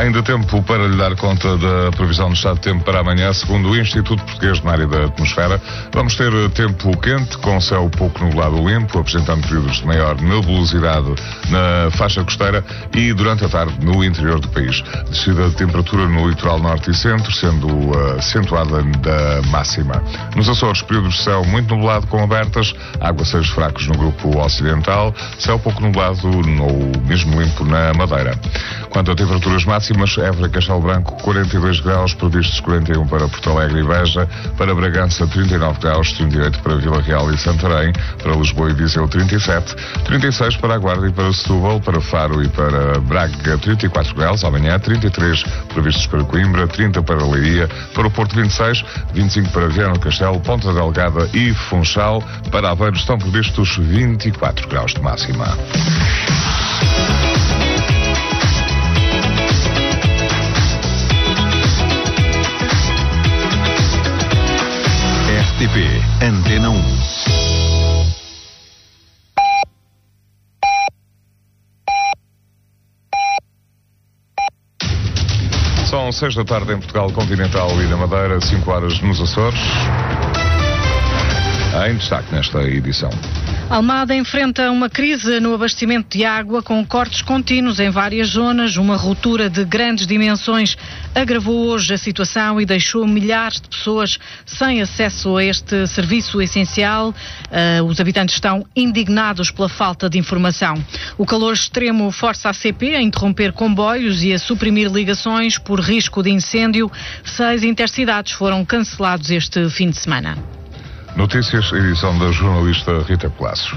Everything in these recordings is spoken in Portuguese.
Ainda tempo para lhe dar conta da previsão do estado de tempo para amanhã, segundo o Instituto Português de Mar e da Atmosfera. Vamos ter tempo quente, com céu pouco nublado ou limpo, apresentando períodos de maior nebulosidade na faixa costeira e durante a tarde no interior do país. Descida de temperatura no litoral norte e centro, sendo acentuada da máxima. Nos Açores, períodos de céu muito nublado com abertas, aguaceiros fracos no grupo ocidental, céu pouco nublado ou mesmo limpo na Madeira. Quanto a temperaturas máximas, Évora e Castelo Branco, 42 graus, previstos 41 para Porto Alegre e Beja, para Bragança 39 graus, 38 para Vila Real e Santarém, para Lisboa e Viseu 37, 36 para a Guarda e para Setúbal, para Faro e para Braga 34 graus, amanhã 33 previstos para Coimbra, 30 para Leiria, para o Porto 26, 25 para Viana do Castelo, Ponta Delgada e Funchal, para Aveiro estão previstos 24 graus de máxima. RTP Antena 1. São 6 da tarde em Portugal Continental e na Madeira, 5 horas nos Açores. Em destaque nesta edição. Almada enfrenta uma crise no abastecimento de água com cortes contínuos em várias zonas. Uma ruptura de grandes dimensões agravou hoje a situação e deixou milhares de pessoas sem acesso a este serviço essencial. Os habitantes estão indignados pela falta de informação. O calor extremo força a CP a interromper comboios e a suprimir ligações por risco de incêndio. 6 intercidades foram cancelados este fim de semana. Notícias, edição da jornalista Rita Colasso.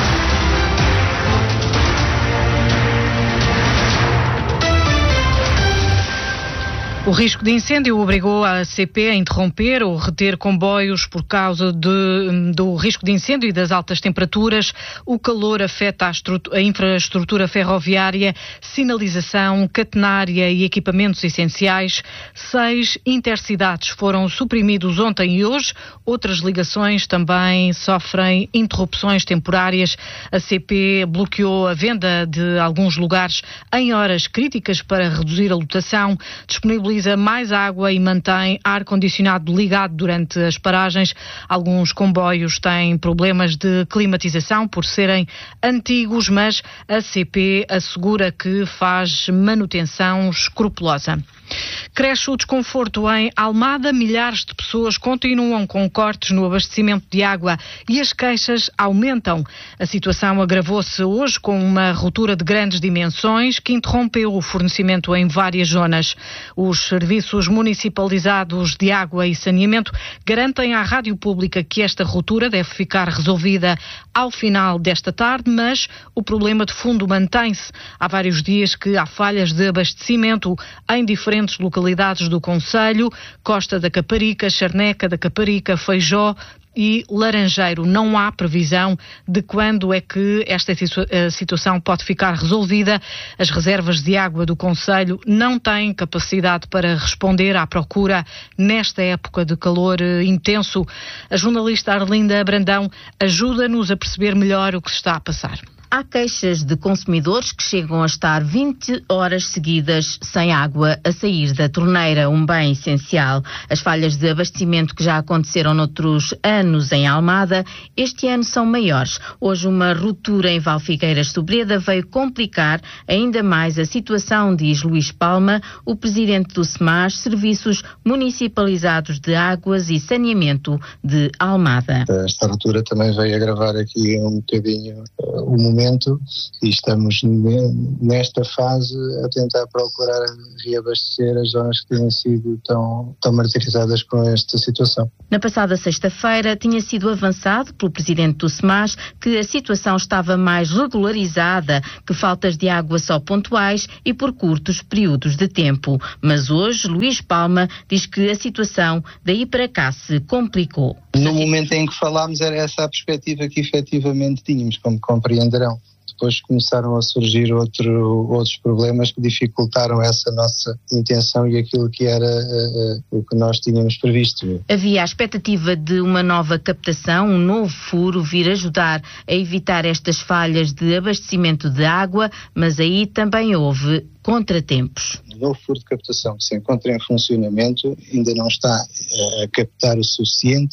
O risco de incêndio obrigou a CP a interromper ou reter comboios por causa do risco de incêndio e das altas temperaturas. O calor afeta a infraestrutura ferroviária, sinalização, catenária e equipamentos essenciais. 6 intercidades foram suprimidos ontem e hoje. Outras ligações também sofrem interrupções temporárias. A CP bloqueou a venda de alguns lugares em horas críticas para reduzir a lotação, disponibiliza mais água e mantém ar-condicionado ligado durante as paragens. Alguns comboios têm problemas de climatização por serem antigos, mas a CP assegura que faz manutenção escrupulosa. Cresce o desconforto em Almada, milhares de pessoas continuam com cortes no abastecimento de água e as queixas aumentam. A situação agravou-se hoje com uma ruptura de grandes dimensões que interrompeu o fornecimento em várias zonas. Os serviços municipalizados de água e saneamento garantem à Rádio Pública que esta ruptura deve ficar resolvida ao final desta tarde, mas o problema de fundo mantém-se. Há vários dias que há falhas de abastecimento em diferentes localidades do concelho: Costa da Caparica, Charneca da Caparica, Feijó e Laranjeiro. Não há previsão de quando é que esta situação pode ficar resolvida. As reservas de água do concelho não têm capacidade para responder à procura nesta época de calor intenso. A jornalista Arlinda Brandão ajuda-nos a perceber melhor o que se está a passar. Há queixas de consumidores que chegam a estar 20 horas seguidas sem água a sair da torneira, um bem essencial. As falhas de abastecimento que já aconteceram noutros anos em Almada, este ano são maiores. Hoje uma ruptura em Valfigueiras Sobreda veio complicar ainda mais a situação, diz Luís Palma, o presidente do SEMAS, Serviços Municipalizados de Águas e Saneamento de Almada. Esta ruptura também veio agravar aqui um bocadinho o momento e estamos nesta fase a tentar procurar reabastecer as zonas que têm sido tão martirizadas com esta situação. Na passada sexta-feira tinha sido avançado pelo presidente do SEMAS que a situação estava mais regularizada, que faltas de água só pontuais e por curtos períodos de tempo. Mas hoje Luís Palma diz que a situação daí para cá se complicou. No momento em que falámos era essa a perspectiva que efetivamente tínhamos, como compreenderão. depois começaram a surgir outros problemas que dificultaram essa nossa intenção e aquilo que era o que nós tínhamos previsto. Havia a expectativa de uma nova captação, um novo furo vir ajudar a evitar estas falhas de abastecimento de água, mas aí também houve contratempos. O novo furo de captação que se encontra em funcionamento ainda não está a captar o suficiente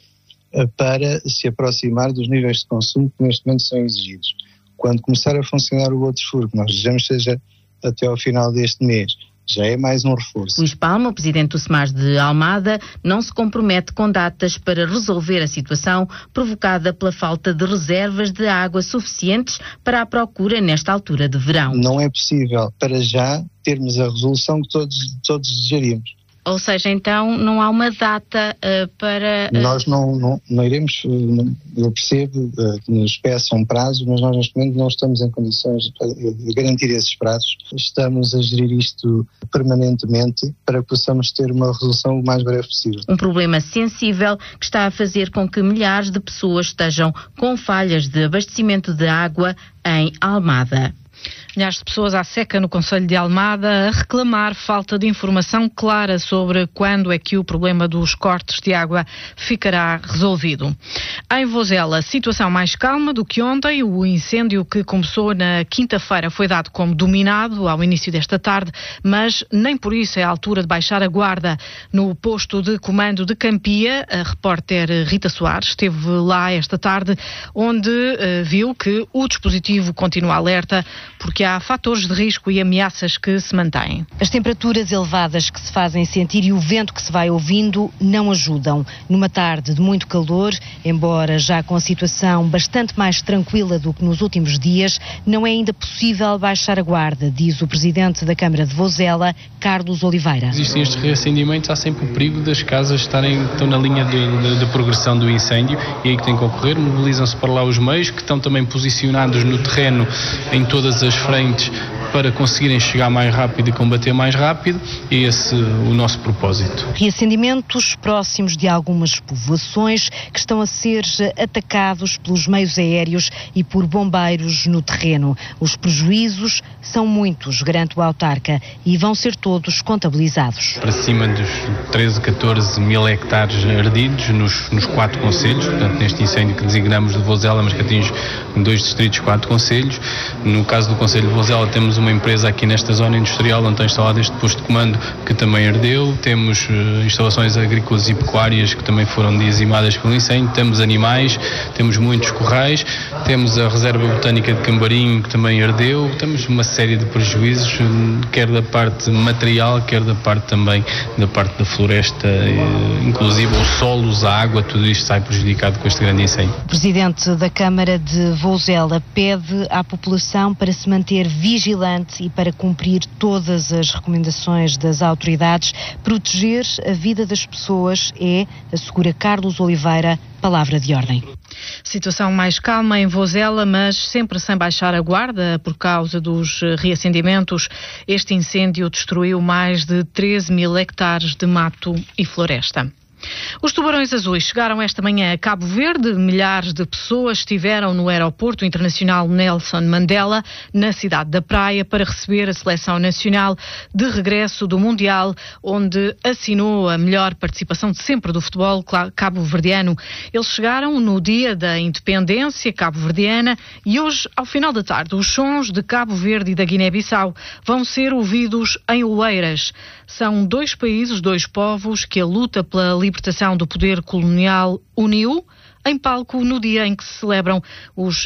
para se aproximar dos níveis de consumo que neste momento são exigidos. Quando começar a funcionar o outro furo, que nós desejamos seja até ao final deste mês, já é mais um reforço. Luís Palma, o presidente do SEMAS de Almada, não se compromete com datas para resolver a situação provocada pela falta de reservas de água suficientes para a procura nesta altura de verão. Não é possível, para já, termos a resolução que todos desejaríamos. Ou seja, então não há uma data para... Nós não iremos, eu percebo que nos peçam prazo, mas nós neste momento não estamos em condições de garantir esses prazos. Estamos a gerir isto permanentemente para que possamos ter uma resolução o mais breve possível. Um problema sensível que está a fazer com que milhares de pessoas estejam com falhas de abastecimento de água em Almada. Milhares de pessoas à seca no concelho de Almada a reclamar falta de informação clara sobre quando é que o problema dos cortes de água ficará resolvido. Em Vozela, situação mais calma do que ontem. O incêndio que começou na quinta-feira foi dado como dominado ao início desta tarde, mas nem por isso é a altura de baixar a guarda. No posto de comando de Campia, a repórter Rita Soares esteve lá esta tarde, onde viu que o dispositivo continua alerta porque há fatores de risco e ameaças que se mantêm. As temperaturas elevadas que se fazem sentir e o vento que se vai ouvindo não ajudam. Numa tarde de muito calor, embora já com a situação bastante mais tranquila do que nos últimos dias, não é ainda possível baixar a guarda, diz o presidente da Câmara de Vozela, Carlos Oliveira. Existem estes reacendimentos, há sempre o perigo das casas estão na linha de progressão do incêndio e aí que tem que ocorrer. Mobilizam-se para lá os meios que estão também posicionados no terreno em todas as frentes para conseguirem chegar mais rápido e combater mais rápido, e esse o nosso propósito. Reacendimentos próximos de algumas povoações que estão a ser atacados pelos meios aéreos e por bombeiros no terreno. Os prejuízos são muitos, garante o autarca, e vão ser todos contabilizados. Para cima dos 13, 14 mil hectares ardidos nos 4 concelhos, portanto neste incêndio que designamos de Vozela, mas que atinge 2 distritos, 4 concelhos. No caso do concelho de Vozela temos uma empresa aqui nesta zona industrial onde está instalado este posto de comando que também ardeu, temos instalações agrícolas e pecuárias que também foram dizimadas pelo incêndio, temos animais, temos muitos corrais, temos a reserva botânica de Cambarim que também ardeu, temos uma série de prejuízos, quer da parte material, quer da parte também da parte da floresta, inclusive os solos, a água, tudo isto sai prejudicado com este grande incêndio. O presidente da Câmara de Vozela pede à população para se manter vigilante e para cumprir todas as recomendações das autoridades. Proteger a vida das pessoas é, assegura Carlos Oliveira, palavra de ordem. Situação mais calma em Vozela, mas sempre sem baixar a guarda por causa dos reacendimentos. Este incêndio destruiu mais de 13 mil hectares de mato e floresta. Os tubarões azuis chegaram esta manhã a Cabo Verde. Milhares de pessoas estiveram no aeroporto internacional Nelson Mandela, na cidade da Praia, para receber a seleção nacional de regresso do Mundial, onde assinou a melhor participação de sempre do futebol cabo-verdiano. Eles chegaram no dia da independência cabo-verdiana e hoje, ao final da tarde, os sons de Cabo Verde e da Guiné-Bissau vão ser ouvidos em Oeiras. São 2 países, 2 povos que a luta pela libertação do poder colonial uniu em palco no dia em que se celebram os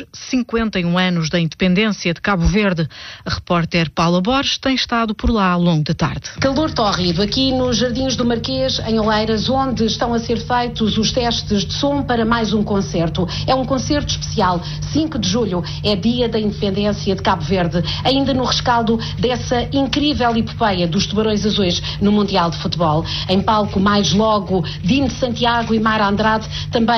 51 anos da independência de Cabo Verde. A repórter Paula Borges tem estado por lá ao longo da tarde. Calor tórrido aqui nos Jardins do Marquês, em Oeiras, onde estão a ser feitos os testes de som para mais um concerto. É um concerto especial. 5 de julho é dia da independência de Cabo Verde. Ainda no rescaldo dessa incrível epopeia dos Tubarões Azuis no Mundial de Futebol. Em palco, mais logo, Dino Santiago e Mara Andrade, também as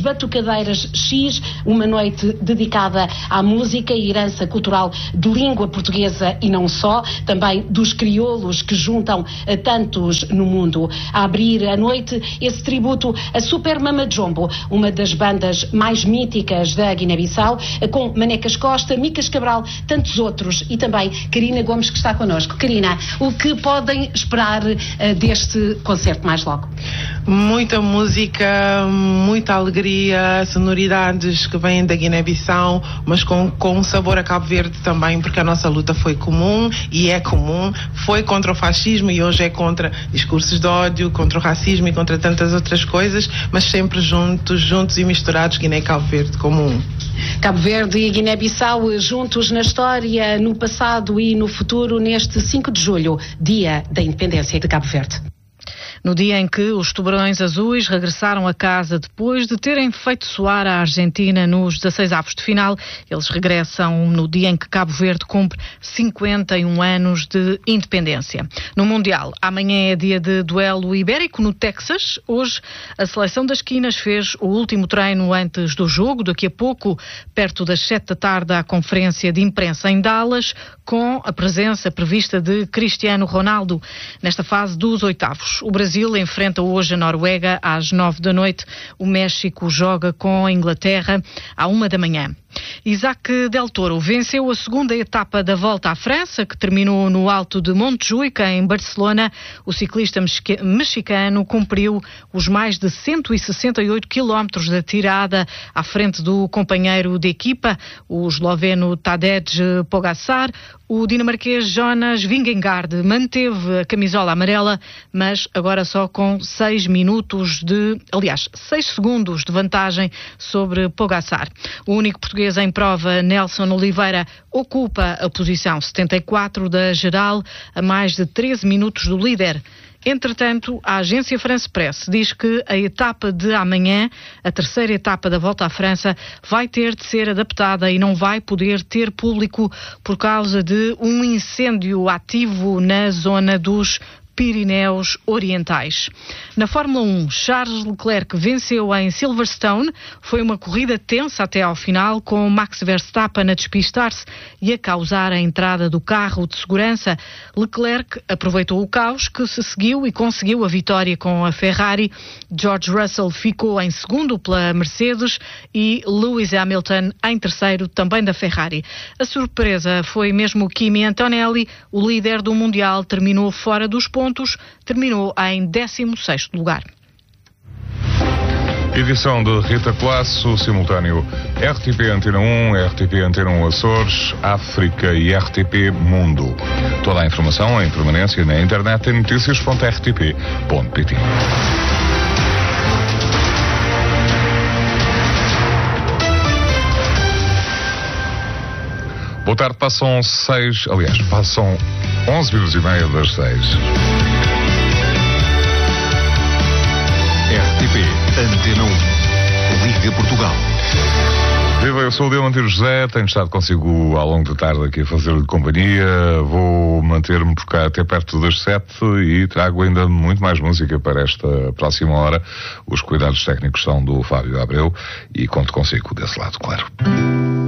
Batucadeiras X, uma noite dedicada à música e herança cultural de língua portuguesa e não só, também dos crioulos que juntam a tantos no mundo. A abrir a noite, esse tributo a Super Mama Jumbo, uma das bandas mais míticas da Guiné-Bissau, com Manecas Costa, Micas Cabral, tantos outros, e também Karina Gomes, que está connosco. Karina, o que podem esperar deste concerto mais logo? Muita música, muita alegria, sonoridades que vêm da Guiné-Bissau, mas com um sabor a Cabo Verde também, porque a nossa luta foi comum e é comum, foi contra o fascismo e hoje é contra discursos de ódio, contra o racismo e contra tantas outras coisas, mas sempre juntos e misturados, Guiné e Cabo Verde como um. Cabo Verde e Guiné-Bissau juntos na história, no passado e no futuro, neste 5 de julho, dia da independência de Cabo Verde. No dia em que os tubarões azuis regressaram a casa depois de terem feito soar a Argentina nos 16avos de final, eles regressam no dia em que Cabo Verde cumpre 51 anos de independência. No Mundial, amanhã é dia de duelo ibérico no Texas. Hoje, a seleção das Quinas fez o último treino antes do jogo. Daqui a pouco, perto das 7 da tarde, há a conferência de imprensa em Dallas, com a presença prevista de Cristiano Ronaldo nesta fase dos oitavos. O Brasil enfrenta hoje a Noruega às 9 da noite. O México joga com a Inglaterra à 1 da manhã. Isaac Del Toro venceu a segunda etapa da Volta à França, que terminou no Alto de Montjuic, em Barcelona. O ciclista mexicano cumpriu os mais de 168 quilómetros da tirada à frente do companheiro de equipa, o esloveno Tadej Pogačar. O dinamarquês Jonas Vingegaard manteve a camisola amarela, mas agora só com 6 segundos de vantagem sobre Pogačar. O único português em prova, Nelson Oliveira, ocupa a posição 74 da geral, a mais de 13 minutos do líder. Entretanto, a agência France Press diz que a etapa de amanhã, a terceira etapa da Volta à França, vai ter de ser adaptada e não vai poder ter público por causa de um incêndio ativo na zona dos Pirineus Orientais. Na Fórmula 1, Charles Leclerc venceu em Silverstone. Foi uma corrida tensa até ao final, com Max Verstappen a despistar-se e a causar a entrada do carro de segurança. Leclerc aproveitou o caos que se seguiu e conseguiu a vitória com a Ferrari. George Russell ficou em segundo pela Mercedes e Lewis Hamilton em terceiro, também da Ferrari. A surpresa foi mesmo Kimi Antonelli, o líder do Mundial, terminou fora dos pontos. Terminou em 16º lugar. Edição de Rita Colasso, simultâneo RTP Antena 1, RTP Antena 1 Açores, África e RTP Mundo. Toda a informação em permanência na internet em noticias.rtp.pt. Boa tarde, passam 11h30 das 6. RTP Antena 1, Liga Portugal. Viva, eu sou o Diamantino José, tenho estado consigo ao longo da tarde aqui a fazer-lhe companhia. Vou manter-me por cá até perto das 7 e trago ainda muito mais música para esta próxima hora. Os cuidados técnicos são do Fábio Abreu e conto consigo desse lado, claro.